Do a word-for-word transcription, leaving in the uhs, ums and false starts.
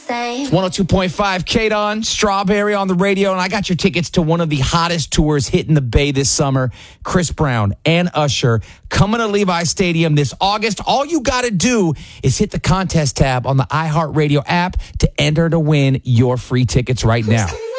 same. one oh two point five K-Don, Strawberry on the radio, and I got your tickets to one of the hottest tours hitting the Bay this summer. Chris Brown and Usher coming to Levi Stadium this August. All you got to do is hit the contest tab on the iHeartRadio app to enter to win your free tickets right now.